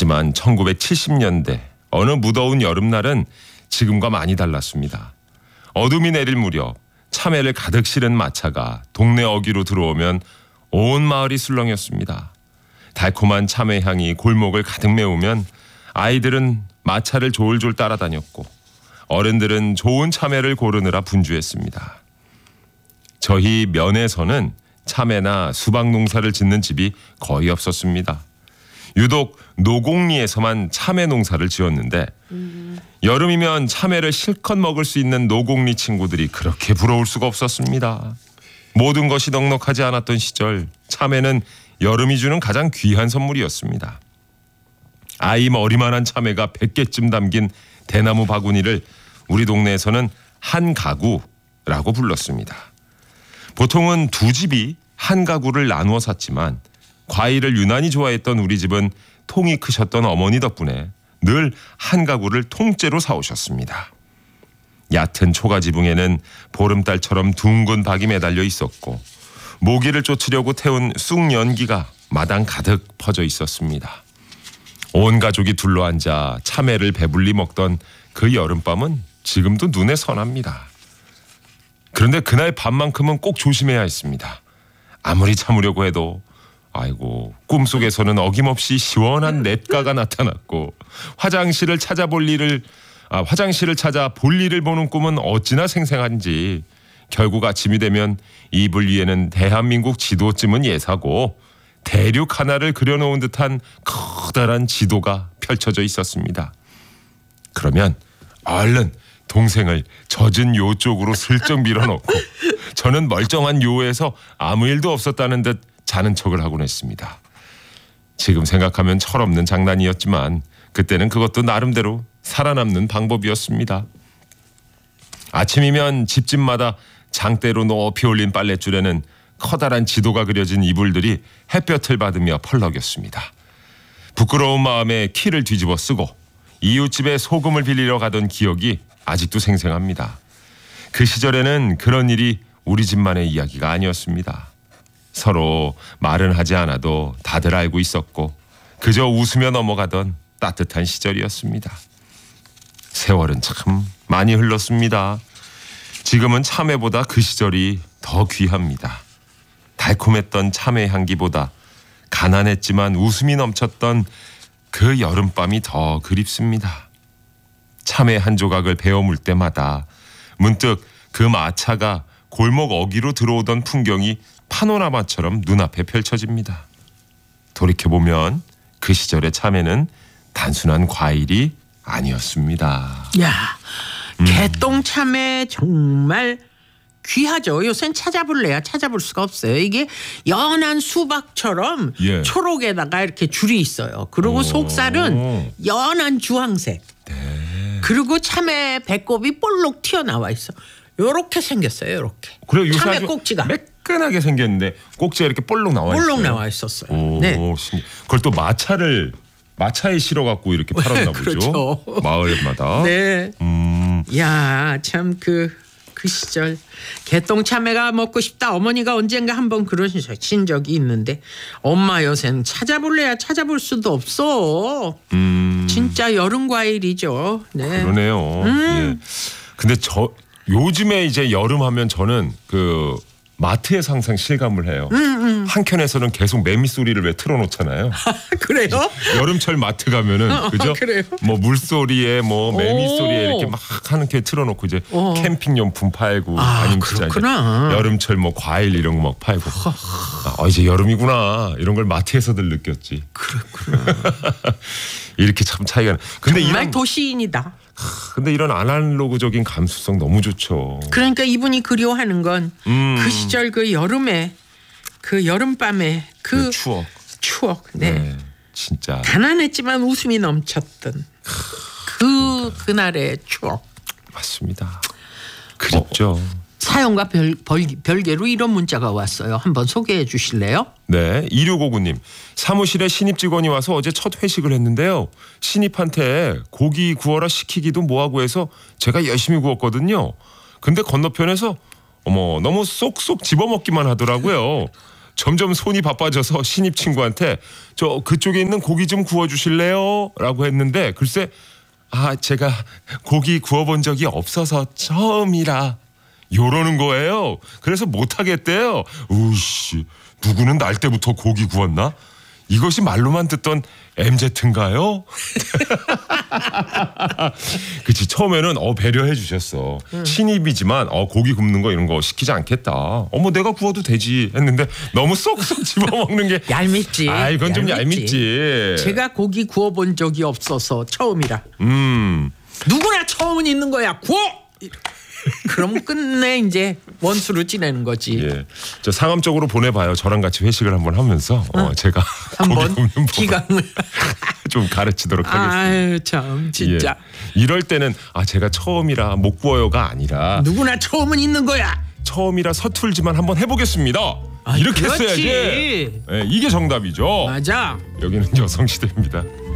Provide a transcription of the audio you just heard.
하지만 1970년대 어느 무더운 여름날은 지금과 많이 달랐습니다. 어둠이 내릴 무렵 참외를 가득 실은 마차가 동네 어귀로 들어오면 온 마을이 술렁였습니다. 달콤한 참외 향이 골목을 가득 메우면 아이들은 마차를 졸졸 따라다녔고 어른들은 좋은 참외를 고르느라 분주했습니다. 저희 면에서는 참외나 수박 농사를 짓는 집이 거의 없었습니다. 유독 노곡리에서만 참외 농사를 지었는데 여름이면 참외를 실컷 먹을 수 있는 노곡리 친구들이 그렇게 부러울 수가 없었습니다. 모든 것이 넉넉하지 않았던 시절 참외는 여름이 주는 가장 귀한 선물이었습니다. 아이 머리만한 참외가 100개쯤 담긴 대나무 바구니를 우리 동네에서는 한 가구라고 불렀습니다. 보통은 두 집이 한 가구를 나누어 샀지만 과일을 유난히 좋아했던 우리 집은 통이 크셨던 어머니 덕분에 늘 한 가구를 통째로 사오셨습니다. 얕은 초가지붕에는 보름달처럼 둥근 박이 매달려 있었고 모기를 쫓으려고 태운 쑥연기가 마당 가득 퍼져 있었습니다. 온 가족이 둘러앉아 참외를 배불리 먹던 그 여름밤은 지금도 눈에 선합니다. 그런데 그날 밤만큼은 꼭 조심해야 했습니다. 아무리 참으려고 해도 꿈속에서는 어김없이 시원한 냇가가 나타났고 화장실을 찾아 볼 일을 보는 꿈은 어찌나 생생한지 결국 아침이 되면 이불 위에는 대한민국 지도쯤은 예사고 대륙 하나를 그려놓은 듯한 커다란 지도가 펼쳐져 있었습니다. 그러면 얼른 동생을 젖은 요 쪽으로 슬쩍 밀어넣고 저는 멀쩡한 요에서 아무 일도 없었다는 듯 자는 척을 하곤 했습니다. 지금 생각하면 철없는 장난이었지만 그때는 그것도 나름대로 살아남는 방법이었습니다. 아침이면 집집마다 장대로 높이 올린 빨랫줄에는 커다란 지도가 그려진 이불들이 햇볕을 받으며 펄럭였습니다. 부끄러운 마음에 키를 뒤집어 쓰고 이웃집에 소금을 빌리러 가던 기억이 아직도 생생합니다. 그 시절에는 그런 일이 우리 집만의 이야기가 아니었습니다. 서로 말은 하지 않아도 다들 알고 있었고 그저 웃으며 넘어가던 따뜻한 시절이었습니다. 세월은 참 많이 흘렀습니다. 지금은 참외보다 그 시절이 더 귀합니다. 달콤했던 참외 향기보다 가난했지만 웃음이 넘쳤던 그 여름밤이 더 그립습니다. 참외 한 조각을 베어 물 때마다 문득 그 마차가 골목 어귀로 들어오던 풍경이 파노라마처럼 눈앞에 펼쳐집니다. 돌이켜보면 그 시절의 참외는 단순한 과일이 아니었습니다. 야, 개똥 참외 정말 귀하죠. 요새는 찾아볼래야 찾아볼 수가 없어요. 이게 연한 수박처럼 예. 초록에다가 이렇게 줄이 있어요. 그리고 속살은 연한 주황색. 네. 그리고 참외 배꼽이 볼록 튀어나와 있어. 요렇게 생겼어요. 요렇게. 그래 요새 참외 아주 꼭지가 매끈하게 생겼는데 꼭지가 이렇게 볼록 나와 있어요. 볼록 나와 있었어요. 오, 네. 그걸 또 마차에 실어 갖고 이렇게 팔았나 보죠. 그렇죠. 마을마다. 네. 야, 참 그 시절 개똥 참외가 먹고 싶다. 어머니가 언젠가 한번 그러신 적이 있는데 엄마 요새는 찾아볼래야 찾아볼 수도 없어. 진짜 여름 과일이죠. 네. 그러네요. 예. 근데 요즘에 이제 여름 하면 저는 그 마트에서 항상 실감을 해요. 한켠에서는 계속 매미 소리를 왜 틀어놓잖아요. 그래요? 여름철 마트 가면은 그죠? 그래요? 뭐 물소리에 뭐 매미 오. 소리에 이렇게 막 하는 게 틀어놓고 이제 캠핑용품 팔고 아니면 진짜 그렇구나. 여름철 뭐 과일 이런 거 막 팔고 이제 여름이구나 이런 걸 마트에서들 느꼈지. 그렇구나. 이렇게 참 차이가 나. 근데 정말 도시인이다. 근데 이런 아날로그적인 감수성 너무 좋죠. 그러니까 이분이 그리워하는 건 그 시절 그 여름에 그 여름밤에 그 추억. 네. 진짜 가난했지만 웃음이 넘쳤던 그날의 추억. 맞습니다. 그립죠. 사연과 별개로 이런 문자가 왔어요. 한번 소개해 주실래요? 네, 2659님. 사무실에 신입 직원이 와서 어제 첫 회식을 했는데요. 신입한테 고기 구워라 시키기도 뭐하고 해서 제가 열심히 구웠거든요. 근데 건너편에서 너무 쏙쏙 집어먹기만 하더라고요. 점점 손이 바빠져서 신입 친구한테 저 그쪽에 있는 고기 좀 구워주실래요? 라고 했는데 글쎄 제가 고기 구워본 적이 없어서 처음이라 요러는 거예요. 그래서 못하겠대요. 우씨, 누구는 날 때부터 고기 구웠나? 이것이 말로만 듣던 MZ인가요? 그치, 처음에는 배려해 주셨어. 신입이지만 고기 굽는 거 이런 거 시키지 않겠다. 내가 구워도 되지 했는데 너무 쏙쏙 집어먹는 게 얄밉지. 이건 좀 얄밉지. 제가 고기 구워본 적이 없어서 처음이라. 누구나 처음은 있는 거야. 구워. 그럼 끝내 이제 원수로 지내는 거지. 예, 저 상암적으로 보내봐요. 저랑 같이 회식을 한번 하면서 제가 한번 고기 굽는 기강을 좀 가르치도록 하겠습니다. 아유 참 진짜. 예. 이럴 때는 제가 처음이라 못 구워요가 아니라 누구나 처음은 있는 거야. 처음이라 서툴지만 한번 해보겠습니다. 이렇게 그렇지. 써야지. 예, 이게 정답이죠. 맞아. 여기는 여성시대입니다.